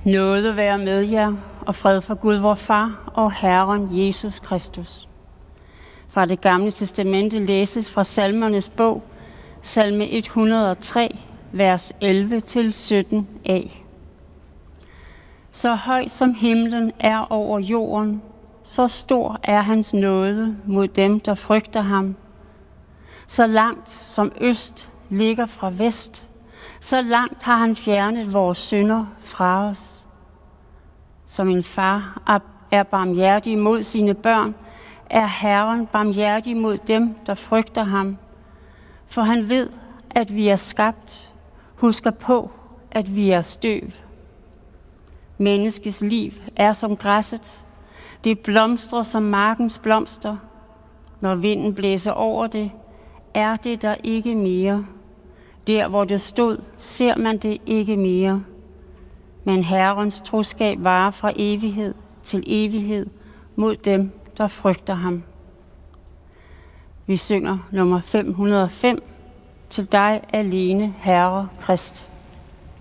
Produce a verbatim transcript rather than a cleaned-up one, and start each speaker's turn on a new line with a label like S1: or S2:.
S1: Nåde være med jer, og fred fra Gud vor Far og Herren Jesus Kristus. Fra det gamle testamente læses fra Salmernes bog, salme et hundrede og tre, vers elleve til sytten a. Så højt som himlen er over jorden, så stor er hans nåde mod dem, der frygter ham. Så langt som øst ligger fra vest, så langt har han fjernet vores synder fra os. Som en far er barmhjertig mod sine børn, er Herren barmhjertig mod dem, der frygter ham. For han ved, at vi er skabt, husker på, at vi er støv. Menneskets liv er som græsset, det blomstrer som markens blomster. Når vinden blæser over det, er det der ikke mere. Der, hvor det stod, ser man det ikke mere. Men Herrens troskab varer fra evighed til evighed mod dem, der frygter ham. Vi synger nummer fem hundrede og fem. Til dig alene, Herre Krist.